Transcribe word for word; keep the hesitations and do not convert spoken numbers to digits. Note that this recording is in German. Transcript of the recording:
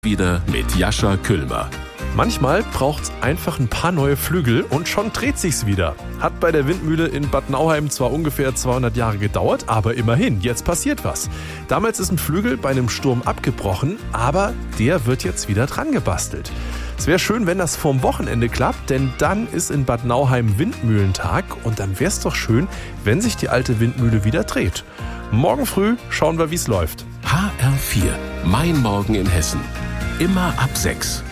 Wieder mit Jascha Küllmer. Manchmal braucht es einfach ein paar neue Flügel und schon dreht sich's wieder. Hat bei der Windmühle in Bad Nauheim zwar ungefähr zweihundert Jahre gedauert, aber immerhin, jetzt passiert was. Damals ist ein Flügel bei einem Sturm abgebrochen, aber der wird jetzt wieder dran gebastelt. Es wäre schön, wenn das vorm Wochenende klappt, denn dann ist in Bad Nauheim Windmühlentag und dann wäre es doch schön, wenn sich die alte Windmühle wieder dreht. Morgen früh schauen wir, wie es läuft. H R vier, mein Morgen in Hessen. Immer ab sechs.